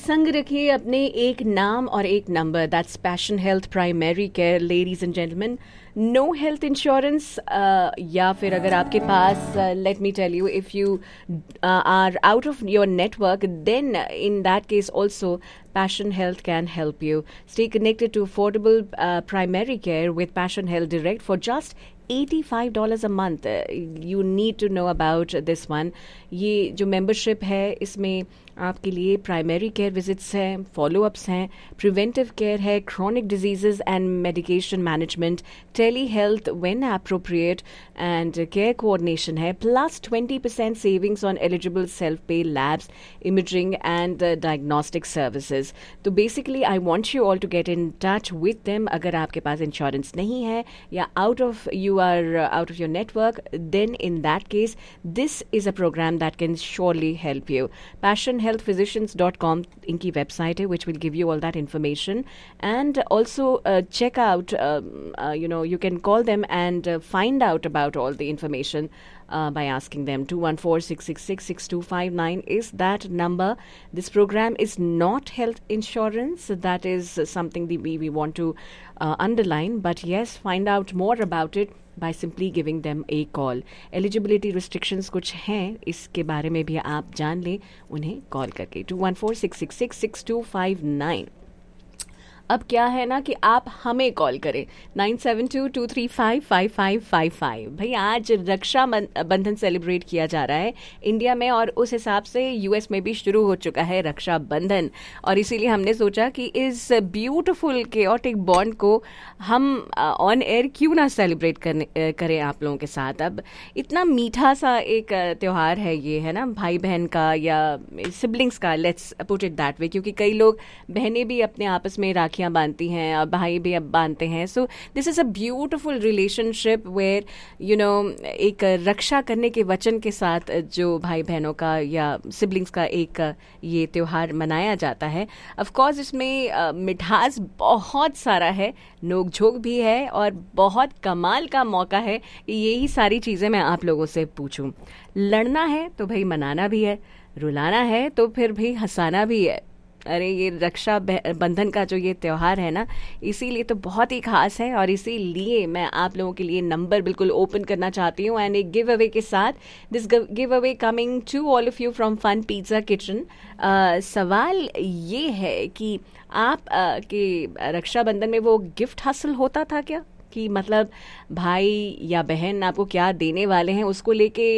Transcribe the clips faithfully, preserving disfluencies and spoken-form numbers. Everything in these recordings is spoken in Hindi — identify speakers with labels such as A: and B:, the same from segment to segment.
A: संग रखिए अपने एक नाम और एक number, that's passion health primary care ladies and gentleman. Know health insurance या फिर अगर आपके पास, let me tell you, if you are out of your network, then in that case also Passion Health can help you. Stay connected to affordable uh, primary care with Passion Health Direct for just eighty-five dollars a month. Uh, you need to know about this one. ये जो membership है इसमें आपके लिए प्राइमरी केयर विजिट्स हैं, फॉलोअप्स हैं, प्रिवेंटिव केयर है, chronic diseases and medication management, tele health when appropriate and care coordination है, plus twenty percent savings on eligible self पे labs, imaging and diagnostic services. तो basically I want you all to get in touch with them. अगर आपके पास इंश्योरेंस नहीं है या out of you are out of your network, then in that case this is a programme that can surely help you. Passion health physicians dot com इनकी वेबसाइट है which will give you all that information, and also uh, check out um, uh, you know you can call them and uh, find out about all the information uh, by asking them. Two one four six six six six two five nine is that number. This program is not health insurance. That is something that we, we want to uh, underline, but yes, find out more about it by simply giving them a call. Eligibility restrictions कुछ हैं, इसके बारे में भी आप जान लें उन्हें कॉल करके. To one four six six six six to five nine. अब क्या है ना कि आप हमें कॉल करें nine seven to to three five five five five five. भाई आज रक्षा बंधन सेलिब्रेट किया जा रहा है इंडिया में, और उस हिसाब से यूएस में भी शुरू हो चुका है रक्षा बंधन, और इसीलिए हमने सोचा कि इस ब्यूटीफुल केओटिक बॉन्ड को हम ऑन एयर क्यों ना सेलिब्रेट करने करें आप लोगों के साथ. अब इतना मीठा सा एक त्यौहार है ये, है ना, भाई बहन का या सिबलिंग्स का, let's put it that way, क्योंकि कई लोग बहनें भी अपने आपस में राखी बांधती हैं और भाई भी अब बांधते हैं. So this is a beautiful relationship where you know एक रक्षा करने के वचन के साथ जो भाई बहनों का या सिबलिंग्स का एक ये त्योहार मनाया जाता है. ऑफ कोर्स इसमें uh, मिठास बहुत सारा है, नोक झोंक भी है, और बहुत कमाल का मौका है कि यही सारी चीज़ें मैं आप लोगों से पूछूं. लड़ना है तो भाई मनाना भी है, रुलाना है तो फिर भी हंसाना भी है. अरे ये रक्षा बंधन का जो ये त्यौहार है ना, इसीलिए तो बहुत ही खास है, और इसीलिए मैं आप लोगों के लिए नंबर बिल्कुल ओपन करना चाहती हूँ. एंड एक गिव अवे के साथ, this give away coming to all of you from fun pizza kitchen. सवाल ये है कि आप uh, के रक्षाबंधन में वो गिफ्ट हासिल होता था क्या, कि मतलब भाई या बहन आपको क्या देने वाले हैं उसको लेके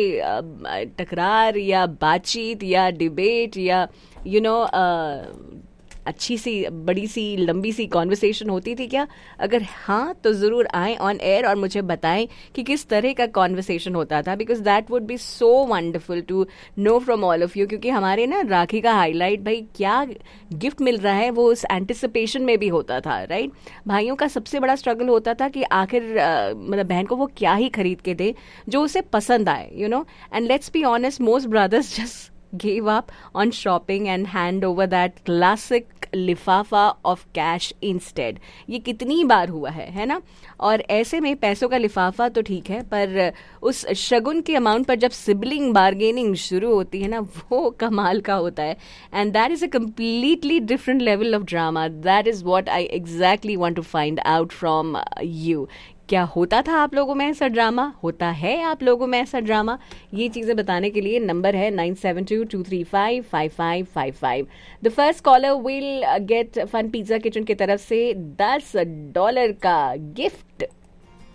A: टकरार या बातचीत या डिबेट या यू you नो know, अच्छी सी बड़ी सी लंबी सी कॉन्वर्सेशन होती थी क्या? अगर हाँ तो ज़रूर आएँ ऑन एयर और मुझे बताएं कि किस तरह का कॉन्वर्सेशन होता था, because that would be so wonderful to know from all of you. क्योंकि हमारे ना राखी का हाईलाइट भाई क्या गिफ्ट मिल रहा है वो उस एंटिसिपेशन में भी होता था, राइट. भाइयों का सबसे बड़ा स्ट्रगल होता था कि आखिर मतलब बहन को वो क्या ही खरीद के दे जो उसे पसंद आए, you know. And let's be honest, most brothers just gave up on shopping and hand over that classic लिफाफा ऑफ कैश इंस्टेड. ये कितनी बार हुआ है है ना. और ऐसे में पैसों का लिफाफा तो ठीक है, पर उस शगुन के अमाउंट पर जब सिबलिंग बार्गेनिंग शुरू होती है ना, वो कमाल का होता है. And that is a completely different level of drama. That is what I exactly want to find out from you. क्या होता था आप लोगों में ऐसा ड्रामा, होता है आप लोगों में ऐसा ड्रामा? ये चीज़ें बताने के लिए नंबर है nine seven to to three five five five five five. The first caller will get fun pizza kitchen की तरफ से दस डॉलर का गिफ्ट.